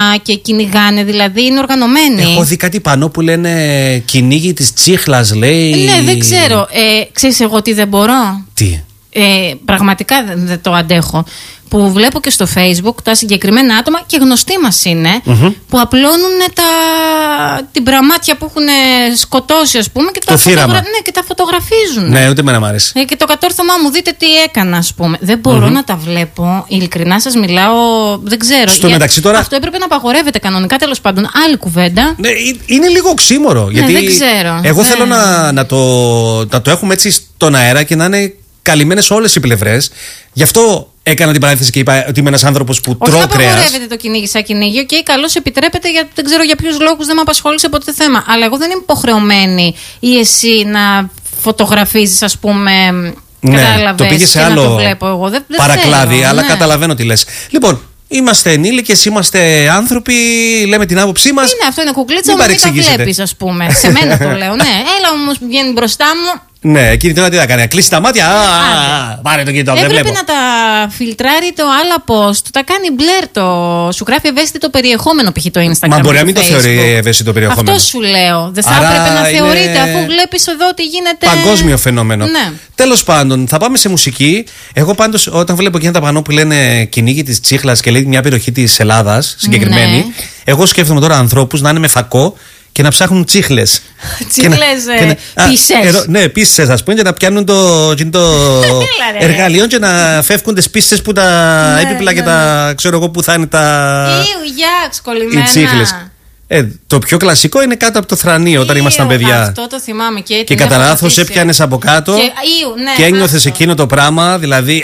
και κυνηγάνε, δηλαδή είναι οργανωμένοι. Έχω δει κάτι πανό που λένε κυνήγι της τσίχλας, λέει. Ναι, δεν ξέρω. Ξέρεις εγώ τι δεν μπορώ. Τι? Πραγματικά δεν το αντέχω. Που βλέπω και στο Facebook τα συγκεκριμένα άτομα και γνωστοί μας είναι, που απλώνουν την πραμάτια που έχουν σκοτώσει, ας πούμε, και και τα φωτογραφίζουν. Ναι, ούτε εμένα μ' άρεσε. Και το κατόρθωμά μου, δείτε τι έκανα, ας πούμε. Δεν μπορώ να τα βλέπω. Ειλικρινά σας μιλάω, δεν ξέρω. Στο μεταξύ τώρα. Αυτό έπρεπε να απαγορεύεται κανονικά, τέλος πάντων. Άλλη κουβέντα. Ναι, είναι λίγο οξύμορο. Γιατί δεν ξέρω. Εγώ θέλω να το έχουμε έτσι στον αέρα και να είναι καλυμμένες όλες οι πλευρές. Γι' αυτό έκανα την παρένθεση και είπα ότι είμαι ένας άνθρωπος που τρώω κρέας. Όχι, απαγορεύεται το κυνήγι σαν κυνήγι, και καλώς επιτρέπεται, γιατί δεν ξέρω για ποιους λόγους, δεν με απασχόλησε ποτέ θέμα. Αλλά εγώ δεν είμαι υποχρεωμένη ή εσύ να φωτογραφίζεις, ας πούμε. Ναι, το πήγε σε άλλο το βλέπω εγώ. Δεν παρακλάδι, θέλω, αλλά καταλαβαίνω τι λες. Λοιπόν, είμαστε ενήλικες, είμαστε άνθρωποι, λέμε την άποψή μας. Είναι αυτό, είναι κουκλίτσα μου, δεν τα βλέπεις, ας πούμε. Σε μένα το λέω, ναι. Έλα όμως που βγαίνει μπροστά μου. Ναι, εκείνη την ώρα τι θα κάνει, κλείσει τα μάτια. Πάρε το κινητό, δεν βλέπω. Έπρεπε να τα φιλτράρει το άλλα post. Τα κάνει μπλερ σου γράφει ευαίσθητο περιεχόμενο, π.χ. το Instagram. Μα μπορεί να μην το θεωρεί ευαίσθητο περιεχόμενο. Αυτό σου λέω. Δεν θα έπρεπε να θεωρείται, αφού βλέπεις εδώ ότι γίνεται. Παγκόσμιο φαινόμενο. Ναι. Τέλος πάντων, θα πάμε σε μουσική. Εγώ πάντως, όταν βλέπω εκείνα τα πανό που λένε κυνήγι της τσίχλας και λέει μια περιοχή της Ελλάδας συγκεκριμένη, ναι, εγώ σκέφτομαι τώρα ανθρώπους να είναι με φακό και να ψάχνουν τσίχλες. Τσίχλες πίσες. Ναι, πίσες, ας πούμε, και να πιάνουν το εργαλείο και να φεύγουν τις πίσες που τα έπιπλα και τα ξέρω εγώ που θα είναι τα. Οι τσίχλες. Το πιο κλασικό είναι κάτω από το θρανείο όταν ήμασταν παιδιά. Αυτό το θυμάμαι και κατά λάθος έπιανες από κάτω και ένιωθες εκείνο το πράγμα, δηλαδή.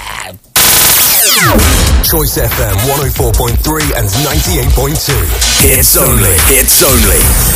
Choice FM 104.3 and 98.2. It's only